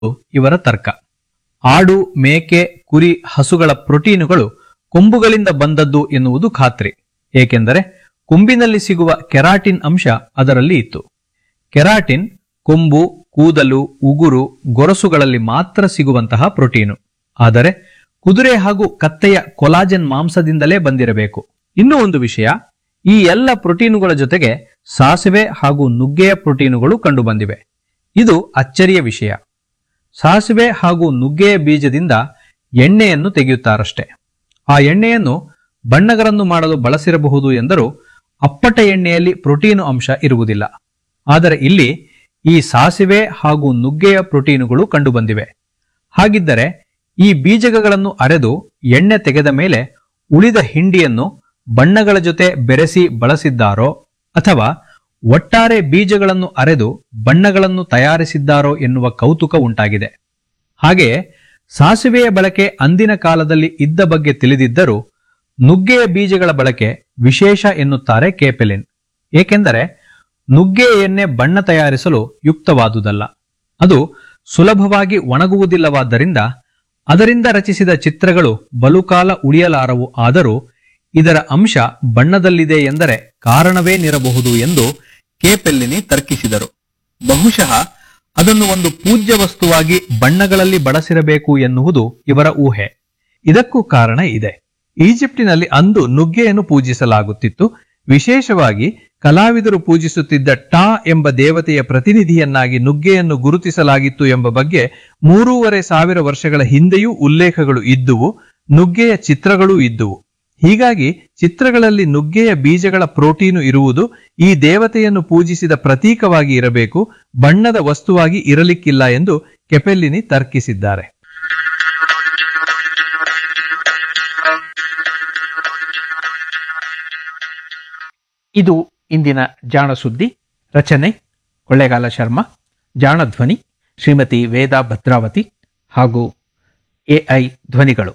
ಇವರ ತರ್ಕ. ಆಡು, ಮೇಕೆ, ಕುರಿ, ಹಸುಗಳ ಪ್ರೋಟೀನುಗಳು ಕೊಂಬುಗಳಿಂದ ಬಂದದ್ದು ಎನ್ನುವುದು ಖಾತ್ರಿ. ಏಕೆಂದರೆ ಕೊಂಬಿನಲ್ಲಿ ಸಿಗುವ ಕೆರಾಟಿನ್ ಅಂಶ ಅದರಲ್ಲಿ ಇತ್ತು. ಕೆರಾಟಿನ್ ಕೊಂಬು, ಕೂದಲು, ಉಗುರು, ಗೊರಸುಗಳಲ್ಲಿ ಮಾತ್ರ ಸಿಗುವಂತಹ ಪ್ರೋಟೀನು. ಆದರೆ ಕುದುರೆ ಹಾಗೂ ಕತ್ತೆಯ ಕೊಲಾಜನ್ ಮಾಂಸದಿಂದಲೇ ಬಂದಿರಬೇಕು. ಇನ್ನೂ ಒಂದು ವಿಷಯ, ಈ ಎಲ್ಲ ಪ್ರೋಟೀನುಗಳ ಜೊತೆಗೆ ಸಾಸಿವೆ ಹಾಗೂ ನುಗ್ಗೆಯ ಪ್ರೋಟೀನುಗಳು ಕಂಡುಬಂದಿವೆ. ಇದು ಅಚ್ಚರಿಯ ವಿಷಯ. ಸಾಸಿವೆ ಹಾಗೂ ನುಗ್ಗೆಯ ಬೀಜದಿಂದ ಎಣ್ಣೆಯನ್ನು ತೆಗೆಯುತ್ತಾರಷ್ಟೆ. ಆ ಎಣ್ಣೆಯನ್ನು ಬಣ್ಣಗಳನ್ನು ಮಾಡಲು ಬಳಸಿರಬಹುದು ಎಂದರೂ ಅಪ್ಪಟ ಎಣ್ಣೆಯಲ್ಲಿ ಪ್ರೋಟೀನು ಅಂಶ ಇರುವುದಿಲ್ಲ. ಆದರೆ ಇಲ್ಲಿ ಈ ಸಾಸಿವೆ ಹಾಗೂ ನುಗ್ಗೆಯ ಪ್ರೋಟೀನುಗಳು ಕಂಡುಬಂದಿವೆ. ಹಾಗಿದ್ದರೆ ಈ ಬೀಜಗಳನ್ನು ಅರೆದು ಎಣ್ಣೆ ತೆಗೆದ ಮೇಲೆ ಉಳಿದ ಹಿಂಡಿಯನ್ನು ಬಣ್ಣಗಳ ಜೊತೆ ಬೆರೆಸಿ ಬಳಸಿದ್ದಾರೋ ಅಥವಾ ಒಟ್ಟಾರೆ ಬೀಜಗಳನ್ನು ಅರೆದು ಬಣ್ಣಗಳನ್ನು ತಯಾರಿಸಿದ್ದಾರೋ ಎನ್ನುವ ಕೌತುಕ ಉಂಟಾಗಿದೆ. ಹಾಗೆಯೇ ಸಾಸಿವೆಯ ಬಳಕೆ ಅಂದಿನ ಕಾಲದಲ್ಲಿ ಇದ್ದ ಬಗ್ಗೆ ತಿಳಿದಿದ್ದರೂ ನುಗ್ಗೆಯ ಬೀಜಗಳ ಬಳಕೆ ವಿಶೇಷ ಎನ್ನುತ್ತಾರೆ ಕೇಪೆಲಿನ್. ಏಕೆಂದರೆ ನುಗ್ಗೆಯ ಎಣ್ಣೆ ಬಣ್ಣ ತಯಾರಿಸಲು ಯುಕ್ತವಾದುದಲ್ಲ. ಅದು ಸುಲಭವಾಗಿ ಒಣಗುವುದಿಲ್ಲವಾದ್ದರಿಂದ ಅದರಿಂದ ರಚಿಸಿದ ಚಿತ್ರಗಳು ಬಲುಕಾಲ ಉಳಿಯಲಾರವು. ಆದರೂ ಇದರ ಅಂಶ ಬಣ್ಣದಲ್ಲಿದೆ ಎಂದರೆ ಕಾರಣವೇನಿರಬಹುದು ಎಂದು ಕೇಪೆಲ್ಲಿನಿ ತರ್ಕಿಸಿದರು. ಬಹುಶಃ ಅದನ್ನು ಒಂದು ಪೂಜ್ಯ ವಸ್ತುವಾಗಿ ಬಣ್ಣಗಳಲ್ಲಿ ಬಳಸಿರಬೇಕು ಎನ್ನುವುದು ಇವರ ಊಹೆ. ಇದಕ್ಕೂ ಕಾರಣ ಇದೆ. ಈಜಿಪ್ಟಿನಲ್ಲಿ ಅಂದು ನುಗ್ಗೆಯನ್ನು ಪೂಜಿಸಲಾಗುತ್ತಿತ್ತು. ವಿಶೇಷವಾಗಿ ಕಲಾವಿದರು ಪೂಜಿಸುತ್ತಿದ್ದ ಟಾ ಎಂಬ ದೇವತೆಯ ಪ್ರತಿನಿಧಿಯನ್ನಾಗಿ ನುಗ್ಗೆಯನ್ನು ಗುರುತಿಸಲಾಗಿತ್ತು ಎಂಬ ಬಗ್ಗೆ 3500 ವರ್ಷಗಳ ಹಿಂದೆಯೂ ಉಲ್ಲೇಖಗಳು ಇದ್ದುವು. ನುಗ್ಗೆಯ ಚಿತ್ರಗಳೂ ಇದ್ದುವು. ಹೀಗಾಗಿ ಚಿತ್ರಗಳಲ್ಲಿ ನುಗ್ಗೆಯ ಬೀಜಗಳ ಪ್ರೋಟೀನು ಇರುವುದು ಈ ದೇವತೆಯನ್ನು ಪೂಜಿಸಿದ ಪ್ರತೀಕವಾಗಿ ಇರಬೇಕು, ಬಣ್ಣದ ವಸ್ತುವಾಗಿ ಇರಲಿಕ್ಕಿಲ್ಲ ಎಂದು ಕೆಪೆಲ್ಲಿನಿ ತರ್ಕಿಸಿದ್ದಾರೆ. ಇದು ಇಂದಿನ ಜಾಣ ಸುದ್ದಿ. ರಚನೆ ಕೊಳ್ಳೇಗಾಲ ಶರ್ಮಾ. ಜಾಣ ಧ್ವನಿ ಶ್ರೀಮತಿ ವೇದಾ ಭದ್ರಾವತಿ ಹಾಗೂ ಎಐ ಧ್ವನಿಗಳು.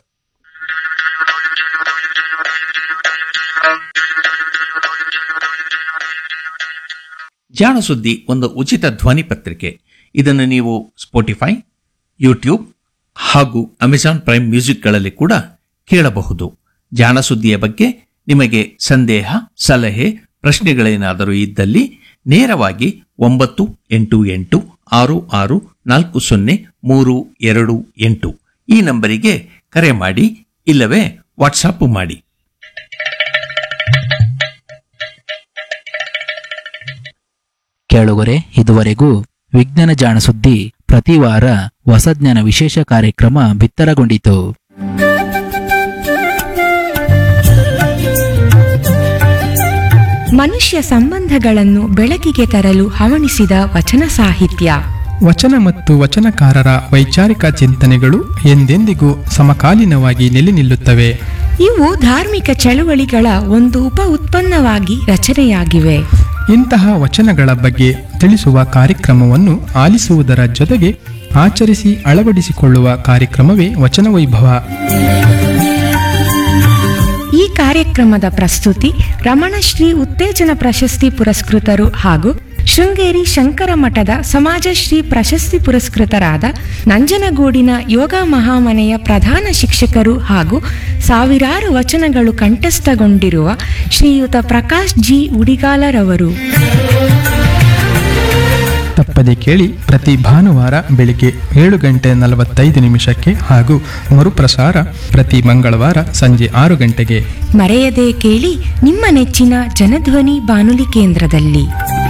ಜಾಣ ಸುದ್ದಿ ಒಂದು ಉಚಿತ ಧ್ವನಿ ಪತ್ರಿಕೆ. ಇದನ್ನು ನೀವು ಸ್ಪೋಟಿಫೈ, ಯೂಟ್ಯೂಬ್ ಹಾಗೂ ಅಮೆಜಾನ್ ಪ್ರೈಮ್ ಮ್ಯೂಸಿಕ್ಗಳಲ್ಲಿ ಕೂಡ ಕೇಳಬಹುದು. ಜಾಣ ಸುದ್ದಿಯ ಬಗ್ಗೆ ನಿಮಗೆ ಸಂದೇಹ, ಸಲಹೆ, ಪ್ರಶ್ನೆಗಳೇನಾದರೂ ಇದ್ದಲ್ಲಿ ನೇರವಾಗಿ 9886640328 ಈ ನಂಬರಿಗೆ ಕರೆ ಮಾಡಿ, ಇಲ್ಲವೇ ವಾಟ್ಸಾಪ್ ಮಾಡಿ. ಕೇಳುಗರೆ, ಇದುವರೆಗೂ ವಿಜ್ಞಾನ ಜಾಣ ಸುದ್ದಿ ಪ್ರತಿ ವಾರ ಹೊಸಜ್ಞಾನ ವಿಶೇಷ ಕಾರ್ಯಕ್ರಮ ಬಿತ್ತರಗೊಂಡಿತು. ಮನುಷ್ಯ ಸಂಬಂಧಗಳನ್ನು ಬೆಳಕಿಗೆ ತರಲು ಹವಣಿಸಿದ ವಚನ ಸಾಹಿತ್ಯ. ವಚನ ಮತ್ತು ವಚನಕಾರರ ವೈಚಾರಿಕ ಚಿಂತನೆಗಳು ಎಂದೆಂದಿಗೂ ಸಮಕಾಲೀನವಾಗಿ ನೆಲೆ ನಿಲ್ಲುತ್ತವೆ. ಇವು ಧಾರ್ಮಿಕ ಚಳುವಳಿಗಳ ಒಂದು ಉಪ ಉತ್ಪನ್ನವಾಗಿ ರಚನೆಯಾಗಿವೆ. ಇಂತಹ ವಚನಗಳ ಬಗ್ಗೆ ತಿಳಿಸುವ ಕಾರ್ಯಕ್ರಮವನ್ನು ಆಲಿಸುವುದರ ಜೊತೆಗೆ ಆಚರಿಸಿ ಅಳವಡಿಸಿಕೊಳ್ಳುವ ಕಾರ್ಯಕ್ರಮವೇ ವಚನ ವೈಭವ. ಈ ಕಾರ್ಯಕ್ರಮದ ಪ್ರಸ್ತುತಿ ರಮಣಶ್ರೀ ಉತ್ತೇಜನ ಪ್ರಶಸ್ತಿ ಪುರಸ್ಕೃತರು ಹಾಗೂ ಶೃಂಗೇರಿ ಶಂಕರ ಮಠದ ಸಮಾಜಶ್ರೀ ಪ್ರಶಸ್ತಿ ಪುರಸ್ಕೃತರಾದ ನಂಜನಗೂಡಿನ ಯೋಗ ಮಹಾಮನೆಯ ಪ್ರಧಾನ ಶಿಕ್ಷಕರು ಹಾಗೂ ಸಾವಿರಾರು ವಚನಗಳು ಕಂಠಸ್ಥಗೊಂಡಿರುವ ಶ್ರೀಯುತ ಪ್ರಕಾಶ್ ಜಿ ಉಡಿಗಾಲರವರು. ತಪ್ಪದೆ ಕೇಳಿ, ಪ್ರತಿ ಭಾನುವಾರ ಬೆಳಿಗ್ಗೆ 7:45 ಹಾಗೂ ಮರುಪ್ರಸಾರ ಪ್ರತಿ ಮಂಗಳವಾರ ಸಂಜೆ 6 ಗಂಟೆಗೆ. ಮರೆಯದೆ ಕೇಳಿ, ನಿಮ್ಮ ನೆಚ್ಚಿನ ಜನಧ್ವನಿ ಬಾನುಲಿ ಕೇಂದ್ರದಲ್ಲಿ.